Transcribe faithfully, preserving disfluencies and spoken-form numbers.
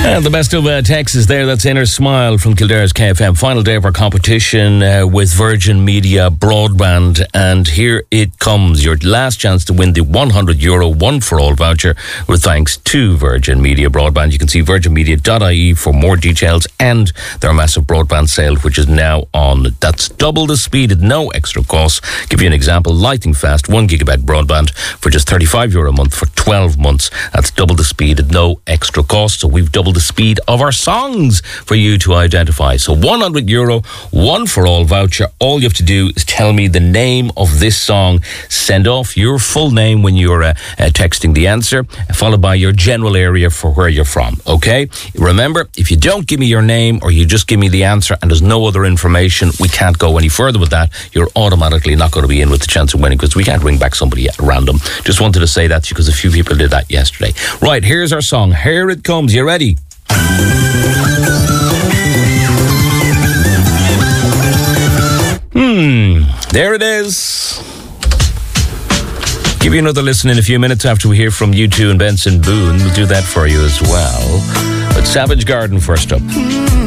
And the best of uh, Texas there, that's Inner Smile from Kildare's K F M. Final day of our competition uh, with Virgin Media Broadband. And here it comes, your last chance to win the one hundred euro One for All voucher with thanks to Virgin Media Broadband. You can see virgin media dot I E for more details and their massive broadband sale, which is now on. That's double the speed at no extra cost. Give you an example, lightning fast, one gigabyte broadband for just thirty-five euro a month for twelve months. That's double the speed at no extra cost. So we've doubled the speed of our songs for you to identify. So one hundred euro, One for All voucher. All you have to do is tell me the name of this song. Send off your full name when you're uh, uh, texting the answer, followed by your general area for where you're from. Okay? Remember, if you don't give me your name or you just give me the answer and there's no other information, we can't go any further with that. You're automatically not going to be in with the chance of winning because we can't ring back somebody at random. Just wanted to say that to you because a few people did that yesterday. Right, here's our song. Here it comes. You ready? Hmm, there it is. Give you another listen in a few minutes after we hear from U two and Benson Boone. We'll do that for you as well. But Savage Garden first up.